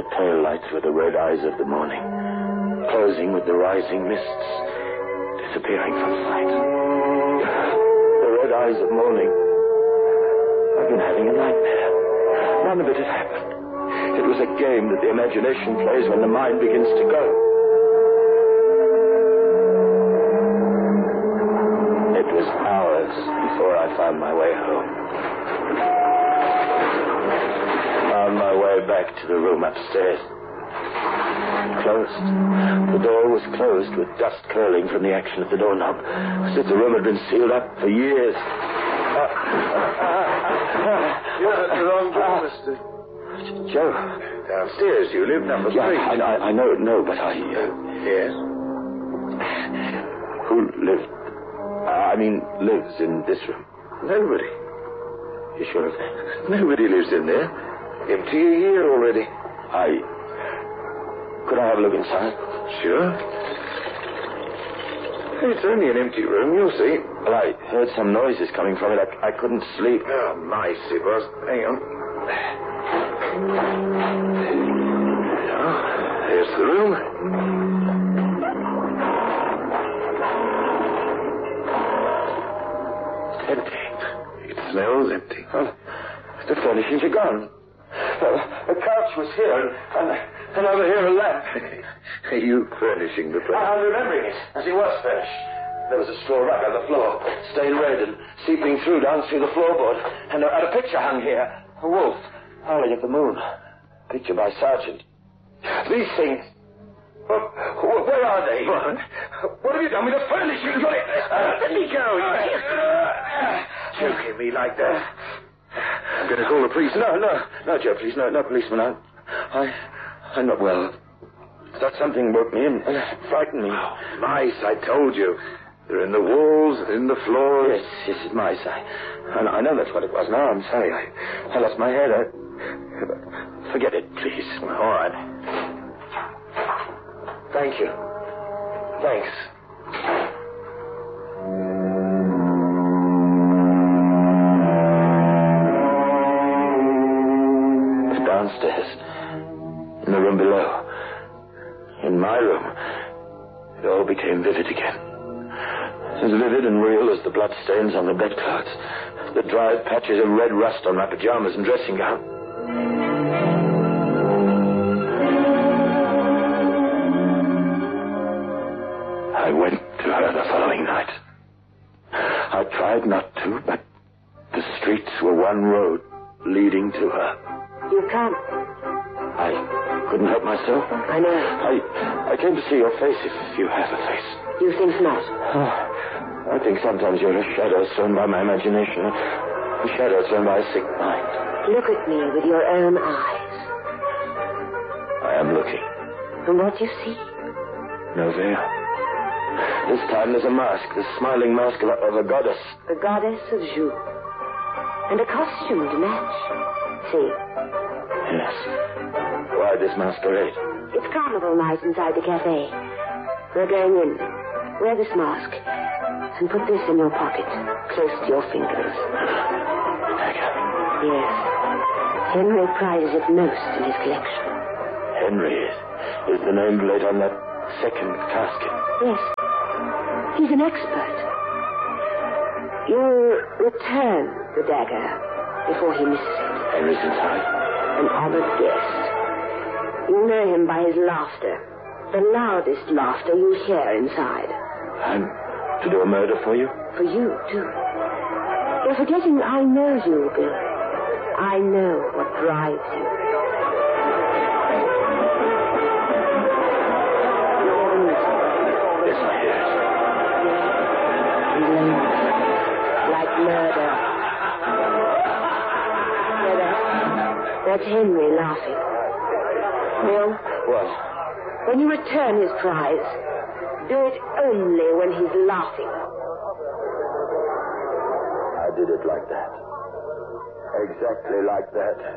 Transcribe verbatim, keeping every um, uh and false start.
The tail lights were the red eyes of the morning, closing with the rising mists, disappearing from sight. The red eyes of morning. I've been having a nightmare. None of it had happened. It was a game that the imagination plays when the mind begins to go. It was hours before I found my way home. Found my way back to the room upstairs. Closed. The door was closed with dust curling from the action of the doorknob, as if the room had been sealed up for years. Uh, uh, uh, You're at the wrong door, Mister Joe. Downstairs, you live number Yeah, three. I, I, I know, no, but I... Uh, Yes? Who lived... Uh, I mean, lives in this room? Nobody. You sure of that? Nobody lives in there. Empty a year already. I... Could I have a look inside? Sure. It's only an empty room, you'll see. Well, I heard some noises coming from it. I, I couldn't sleep. Oh, nice it was. Hang on. Now, there's the room. It's empty. It smells empty. Well, the furnishings are gone. Uh, the couch was here, and, and, and over here a lamp. Are you furnishing the place? I'm remembering it, as it was furnished. There was a straw rug on the floor, stained red and seeping through down through the floorboard. And a, and a picture hung here. A wolf howling at the moon. Picture by Sargent. These things... Well, where are they? What? What have you done with the furnishings? Uh, Let me go. You joking me like that. I'm going to call the police. No, no, no, Joe, please, no, no, policeman. I, I, I'm not well. Thought something woke me in, uh, frightened me. Oh, mice, I told you. They're in the walls, they're in the floor. Yes, yes, it's mice. I, I, I know that's what it was. Now I'm sorry. I, I lost my head. I, forget it, please. All right. Thank you. Thanks. Downstairs, in the room below, in my room, it all became vivid again. As vivid and real as the bloodstains on the bedclothes, the dried patches of red rust on my pajamas and dressing gown. I went to her the following night. I tried not to, but the streets were one road leading to her. You can't. I couldn't help myself. I know. I I came to see your face, if you have a face. You think not? Oh, I think sometimes you're a shadow thrown by my imagination. A shadow thrown by a sick mind. Look at me with your own eyes. I am looking. And what do you see? No veil. This time there's a mask, the smiling mask of a, of a goddess. The goddess of Ju. And a costume to match. See? Yes. Why this masquerade? It's carnival night inside the cafe. We're going in. Wear this mask. And put this in your pocket, close to your fingers. Dagger. Yes. Henry prizes it most in his collection. Henry is, is the name laid on that second casket. Yes. He's an expert. You'll return the dagger before he misses it. Henry's inside. An honored guest. You know him by his laughter. The loudest laughter you hear inside. I'm to do a murder for you? For you, too. You're forgetting I know you, Bill. I know what drives you. Yes, I hear it. Lonely. Like murder. Yeah, that's, that's Henry laughing. Bill? What? When you return his prize, do it only when he's laughing. I did it like that. Exactly like that.